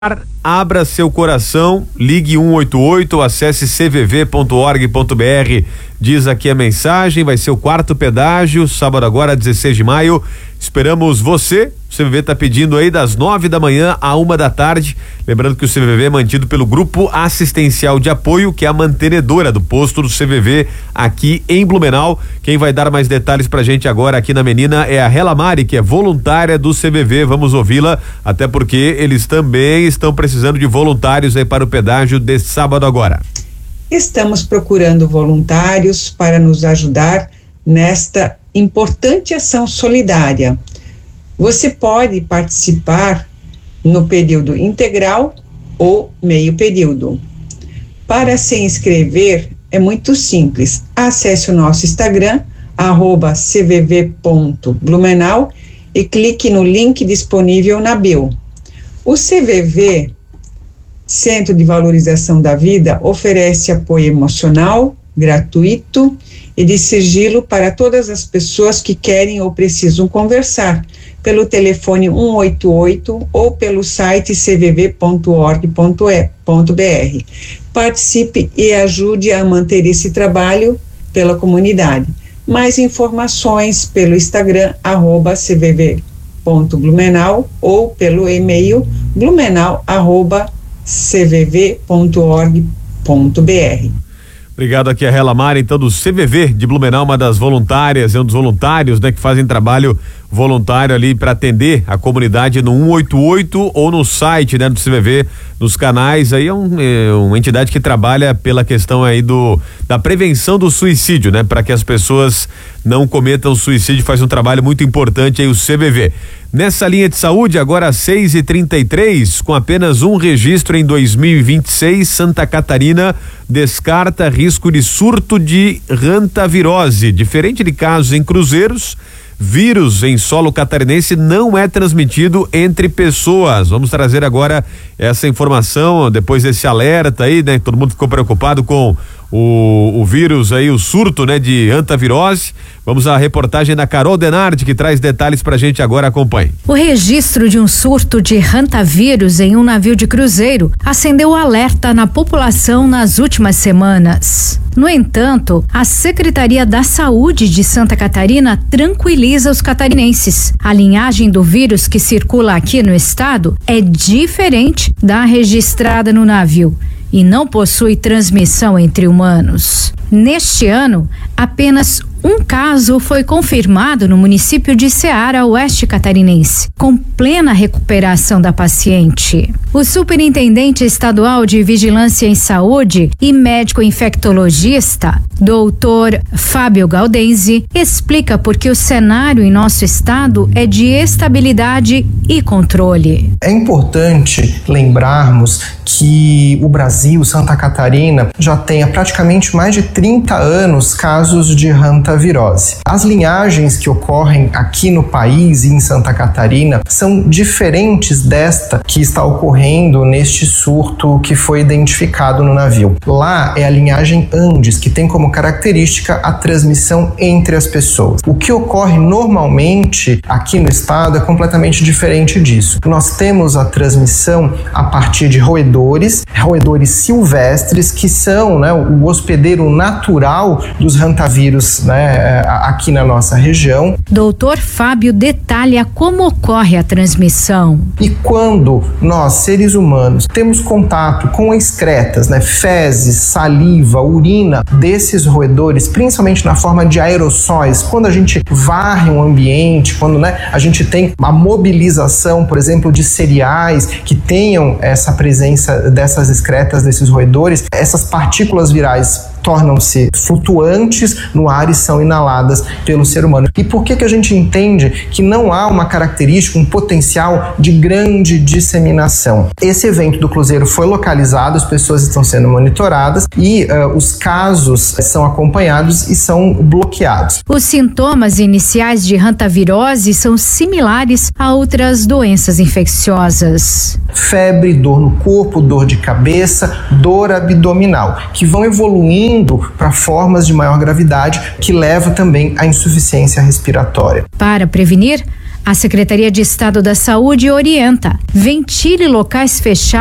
Abra seu coração, ligue 188, acesse cvv.org.br. Diz aqui a mensagem, vai ser o 4º pedágio, sábado agora, 16 de maio. Esperamos você. O CVV está pedindo aí das 9 da manhã à 1 da tarde. Lembrando que o CVV é mantido pelo Grupo Assistencial de Apoio, que é a mantenedora do posto do CVV aqui em Blumenau. Quem vai dar mais detalhes pra gente agora aqui na Menina é a Hela Mari, que é voluntária do CVV. Vamos ouvi-la, até porque eles também estão precisando de voluntários aí para o pedágio de sábado agora. Estamos procurando voluntários para nos ajudar nesta importante ação solidária. Você pode participar no período integral ou meio período. Para se inscrever é muito simples. Acesse o nosso Instagram, @cvv.blumenau, e clique no link disponível na bio. O CVV, Centro de Valorização da Vida, oferece apoio emocional, gratuito e de sigilo para todas as pessoas que querem ou precisam conversar, pelo telefone 188 ou pelo site cvv.org.br. Participe e ajude a manter esse trabalho pela comunidade. Mais informações pelo Instagram, @cvv.blumenau, ou pelo e-mail blumenau@cvv.org.br. Obrigado aqui a Hela Mari, então, do CVV de Blumenau, uma das voluntárias, um dos voluntários, né, que fazem trabalho voluntário ali para atender a comunidade no 188 ou no site, né, do CVV, nos canais. Aí é uma entidade que trabalha pela questão aí da prevenção do suicídio, né, para que as pessoas não cometam suicídio. Faz um trabalho muito importante aí o CVV. Nessa linha de saúde, agora às 6h33, com apenas um registro em 2026, Santa Catarina descarta risco de surto de hantavirose. Diferente de casos em cruzeiros, vírus em solo catarinense não é transmitido entre pessoas. Vamos trazer agora essa informação, depois desse alerta aí, né? Todo mundo ficou preocupado com o vírus aí, o surto, né, de hantavirose. Vamos à reportagem da Carol Denardi, que traz detalhes pra gente agora. Acompanhe. O registro de um surto de hantavírus em um navio de cruzeiro acendeu alerta na população nas últimas semanas. No entanto, a Secretaria da Saúde de Santa Catarina tranquiliza os catarinenses. A linhagem do vírus que circula aqui no estado é diferente da registrada no navio e não possui transmissão entre humanos. Neste ano, apenas um caso foi confirmado no município de Ceará, oeste catarinense, com plena recuperação da paciente. O superintendente estadual de Vigilância em Saúde e médico infectologista, doutor Fábio Gaudenzi, explica por que o cenário em nosso estado é de estabilidade e controle. É importante lembrarmos que o Brasil, Santa Catarina, já tem há praticamente mais de 30 anos casos de hantavirose. As linhagens que ocorrem aqui no país e em Santa Catarina são diferentes desta que está ocorrendo neste surto que foi identificado no navio. Lá é a linhagem Andes, que tem como característica a transmissão entre as pessoas. O que ocorre normalmente aqui no estado é completamente diferente disso. Nós temos a transmissão a partir de roedores silvestres, que são, né, o hospedeiro natural dos hantavírus, né, aqui na nossa região. Doutor Fábio detalha como ocorre a transmissão. E quando nós, seres humanos, temos contato com excretas, né, fezes, saliva, urina desses roedores, principalmente na forma de aerossóis, quando a gente varre um ambiente, quando, né, a gente tem a mobilização, por exemplo, de cereais que tenham essa presença dessas excretas, desses roedores, essas partículas virais tornam-se flutuantes no ar e são inaladas pelo ser humano. E por que a gente entende que não há uma característica, um potencial de grande disseminação? Esse evento do cruzeiro foi localizado, as pessoas estão sendo monitoradas e os casos são acompanhados e são bloqueados. Os sintomas iniciais de hantavirose são similares a outras doenças infecciosas. Febre, dor no corpo, dor de cabeça, dor abdominal, que vão evoluindo para formas de maior gravidade, que leva também à insuficiência respiratória. Para prevenir, A Secretaria de Estado da Saúde orienta: ventile locais fechados